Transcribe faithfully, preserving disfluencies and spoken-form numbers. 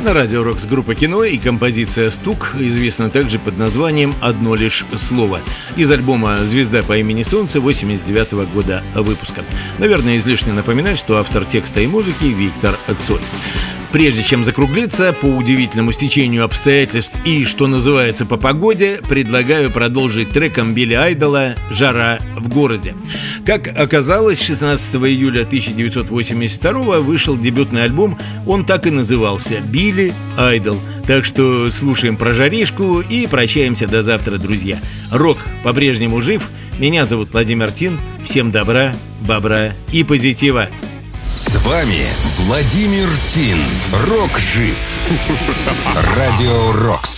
На радио «Рокс» группа «Кино» и композиция «Стук» известна также под названием «Одно лишь слово» из альбома «Звезда по имени Солнце» восемьдесят девятого года выпуска. Наверное, излишне напоминать, что автор текста и музыки Виктор Цой. Прежде чем закруглиться, по удивительному стечению обстоятельств и, что называется, по погоде, предлагаю продолжить треком Билли Айдола «Жара в городе». Как оказалось, шестнадцатого июля тысяча девятьсот восемьдесят второго вышел дебютный альбом, он так и назывался «Билли Айдол». Так что слушаем про жаришку и прощаемся до завтра, друзья. Рок по-прежнему жив. Меня зовут Владимир Тин. Всем добра, бобра и позитива. С вами Владимир Тин. Рок жив. Радио «Рокс».